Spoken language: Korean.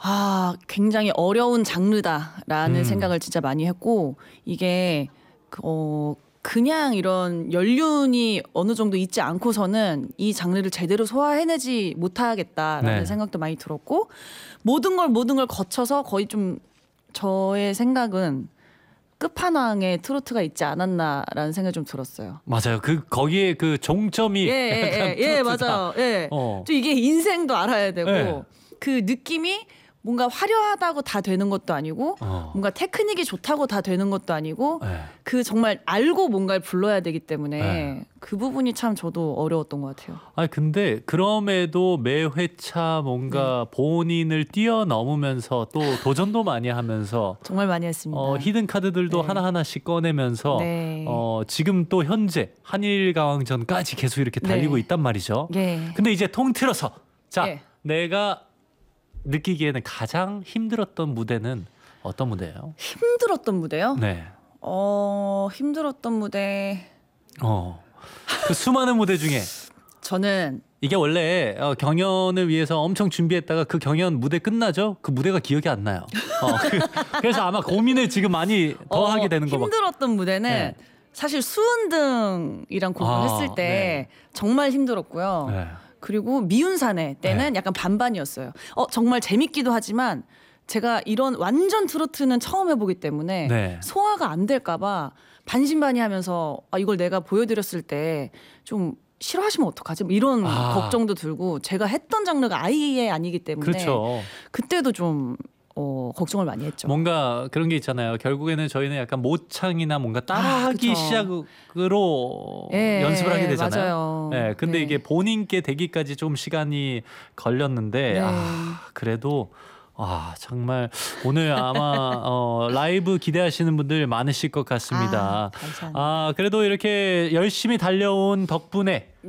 굉장히 어려운 장르다라는 생각을 진짜 많이 했고 이게 그냥 이런 연륜이 어느 정도 있지 않고서는 이 장르를 제대로 소화해내지 못하겠다라는 네. 생각도 많이 들었고 모든 걸 거쳐서 거의 좀 저의 생각은 끝판왕에 트로트가 있지 않았나라는 생각이 좀 들었어요. 맞아요. 거기에 그 종점이 약간 트로트다. 맞아요. 예. 또 이게 인생도 알아야 되고 네. 그 느낌이 뭔가 화려하다고 다 되는 것도 아니고 뭔가 테크닉이 좋다고 다 되는 것도 아니고 그 정말 알고 뭔가를 불러야 되기 때문에 그 부분이 참 저도 어려웠던 것 같아요. 아니 근데 그럼에도 매 회차 뭔가 본인을 뛰어넘으면서 또 도전도 많이 하면서 정말 많이 했습니다. 히든 카드들도 하나하나씩 꺼내면서 지금 또 현재 한일가왕전까지 계속 이렇게 달리고 있단 말이죠. 근데 이제 통틀어서 자 내가 느끼기에는 가장 힘들었던 무대는 어떤 무대예요? 힘들었던 무대요? 네. 힘들었던 무대. 그 수많은 무대 중에 저는 이게 원래 경연을 위해서 엄청 준비했다가 그 경연 무대 끝나죠? 그 무대가 기억이 안 나요. 그래서 아마 고민을 지금 많이 더 하게 되는 거. 힘들었던 무대는 사실 수은등이랑 곡을 했을 때 정말 힘들었고요. 그리고 미운사내 때는 약간 반반이었어요. 정말 재밌기도 하지만 제가 이런 완전 트로트는 처음 해보기 때문에 소화가 안 될까 봐 반신반의하면서 이걸 내가 보여드렸을 때 좀 싫어하시면 어떡하지? 이런 걱정도 들고 제가 했던 장르가 아예 아니기 때문에 그때도 좀 걱정을 많이 했죠. 뭔가 그런 게 있잖아요. 결국에는 저희는 약간 모창이나 뭔가 따라하기 시작으로 연습을 하게 되잖아요. 맞아요. 근데 이게 본인께 되기까지 좀 시간이 걸렸는데 그래도 정말 오늘 아마 라이브 기대하시는 분들 많으실 것 같습니다. 감사합니다. 그래도 이렇게 열심히 달려온 덕분에